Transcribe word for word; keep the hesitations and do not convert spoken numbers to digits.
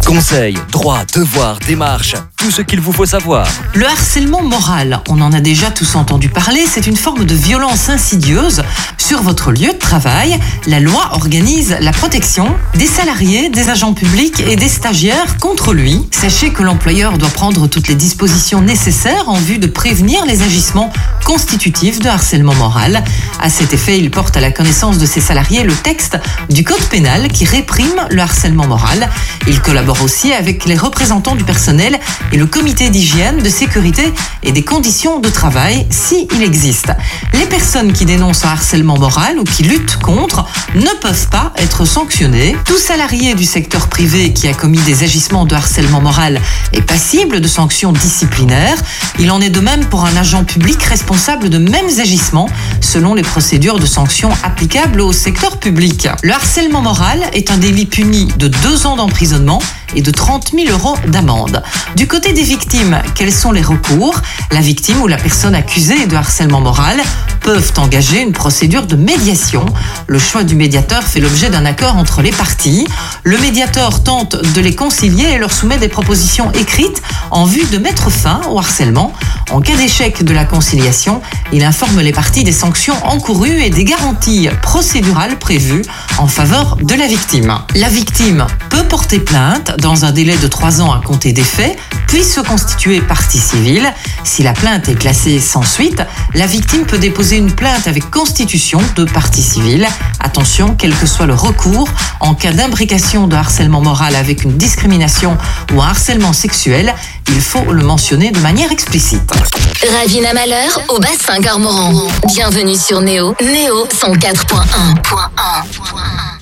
Conseils, droits, devoirs, démarches, tout ce qu'il vous faut savoir. Le harcèlement moral, on en a déjà tous entendu parler, c'est une forme de violence insidieuse sur votre lieu de travail. La loi organise la protection des salariés, des agents publics et des stagiaires contre lui. Sachez que l'employeur doit prendre toutes les dispositions nécessaires en vue de prévenir les agissements constitutifs de harcèlement moral. À cet effet, il porte à la connaissance de ses salariés le texte du Code pénal qui réprime le harcèlement moral. Il collabore aussi avec les représentants du personnel et le comité d'hygiène, de sécurité et des conditions de travail, si il existe. Les personnes qui dénoncent un harcèlement moral ou qui luttent contre ne peuvent pas être sanctionnées. Tout salarié du secteur privé qui a commis des agissements de harcèlement moral est passible de sanctions disciplinaires. Il en est de même pour un agent public responsable de mêmes agissements selon les procédures de sanctions applicables au secteur public. Le harcèlement moral est un délit puni de deux ans d'emprisonnement et de trente mille euros d'amende. Du côté des victimes, quels sont les recours ? La victime ou la personne accusée de harcèlement moral peuvent engager une procédure de médiation. Le choix du médiateur fait l'objet d'un accord entre les parties. Le médiateur tente de les concilier et leur soumet des propositions écrites en vue de mettre fin au harcèlement. En cas d'échec de la conciliation, il informe les parties des sanctions encourues et des garanties procédurales prévues en faveur de la victime. La victime peut porter plainte dans un délai de trois ans à compter des faits, puis se constituer partie civile. Si la plainte est classée sans suite, la victime peut déposer une plainte avec constitution de partie civile. Attention, quel que soit le recours, en cas d'imbrication de harcèlement moral avec une discrimination ou un harcèlement sexuel, il faut le mentionner de manière explicite. Ravina Malheur au bassin Cormoran. Bienvenue sur Néo. Néo cent quatre point un.